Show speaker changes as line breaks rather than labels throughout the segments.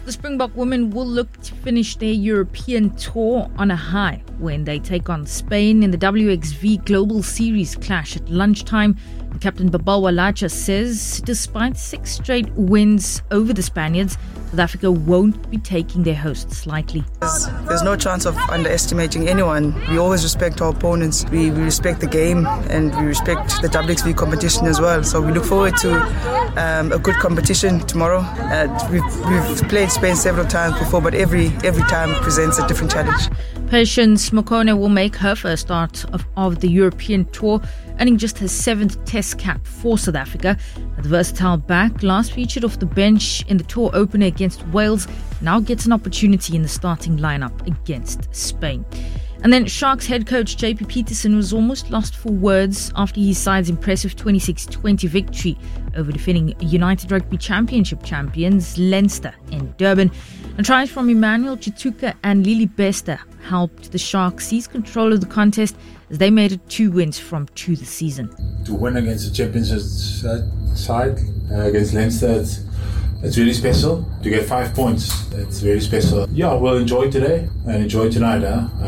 The Springbok women will look to finish their European tour on a high when they take on Spain in the WXV Global Series clash at lunchtime. Captain Babal Walacha says despite 6 straight wins over the Spaniards, South Africa won't be taking their hosts lightly.
There's no chance of underestimating anyone. We always respect our opponents. We respect the game and we respect the WXV competition as well. So we look forward to a good competition tomorrow. We've played Spain several times before, but every time presents a different challenge.
Patience Mokone will make her first start of the European tour, earning just her 7th Test cap for South Africa. The versatile back, last featured off the bench in the tour opener against Wales, now gets an opportunity in the starting lineup against Spain. And then Sharks head coach JP Peterson was almost lost for words after his side's impressive 26-20 victory over defending United Rugby Championship champions Leinster in Durban. And tries from Emmanuel Chituka and Lily Bester helped the Sharks seize control of the contest as they made it 2 wins from 2 this season.
To win against the championship side, against Leinster, it's really special. To get 5 points, it's very special. Yeah, we'll enjoy today and enjoy tonight.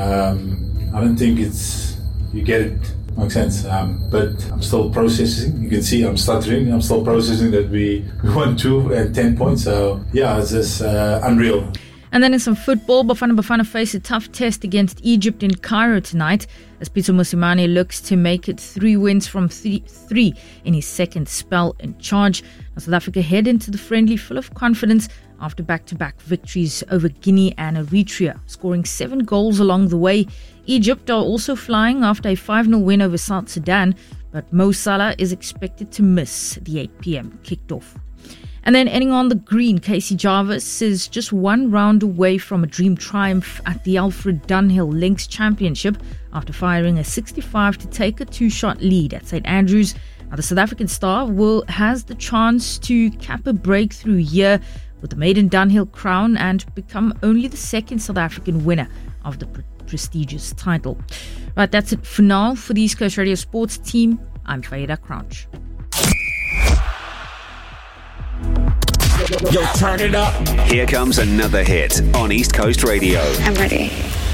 I don't think you get it. Makes sense. But I'm still processing. You can see I'm stuttering. I'm still processing that we won 2 and 10 points. So yeah, it's just unreal.
And then in some football, Bafana face a tough test against Egypt in Cairo tonight as Pitso Mosimane looks to make it 3 wins from 3 in his second spell in charge. Now South Africa head into the friendly full of confidence after back-to-back victories over Guinea and Eritrea, scoring 7 goals along the way. Egypt are also flying after a 5-0 win over South Sudan, but Mo Salah is expected to miss the 8 p.m. kickoff. And then ending on the green, Casey Jarvis is just 1 round away from a dream triumph at the Alfred Dunhill Links Championship after firing a 65 to take a 2-shot lead at St Andrews. Now, the South African star has the chance to cap a breakthrough year with the maiden Dunhill crown and become only the 2nd South African winner of the prestigious title. Right, that's it for now. For the East Coast Radio Sports team, I'm Faida Crouch.
Yo, turn it up.
Here comes another hit on East Coast Radio.
I'm ready.